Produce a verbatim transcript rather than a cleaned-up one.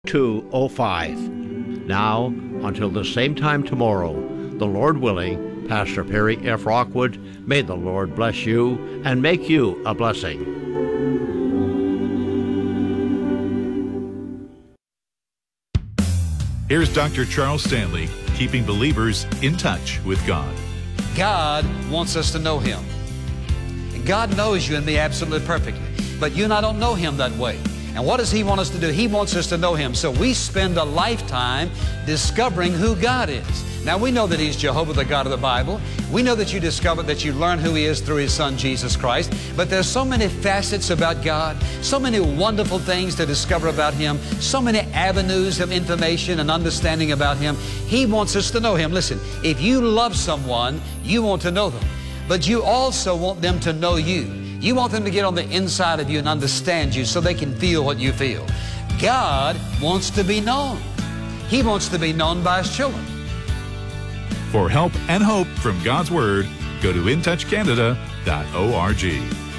two oh five. Now, until the same time tomorrow, the Lord willing, Pastor Perry F. Rockwood, may the Lord bless you and make you a blessing. Here's Doctor Charles Stanley, keeping believers in touch with God. God wants us to know Him. God knows you and me absolutely perfectly, but you and I don't know Him that way. And what does He want us to do? He wants us to know Him. So we spend a lifetime discovering who God is. Now we know that He's Jehovah, the God of the Bible. We know that you discover, that you learn who He is through His Son, Jesus Christ. But there's so many facets about God, so many wonderful things to discover about Him, so many avenues of information and understanding about Him. He wants us to know Him. Listen, if you love someone, you want to know them. But you also want them to know you. You want them to get on the inside of you and understand you so they can feel what you feel. God wants to be known. He wants to be known by His children. For help and hope from God's Word, go to in touch canada dot org.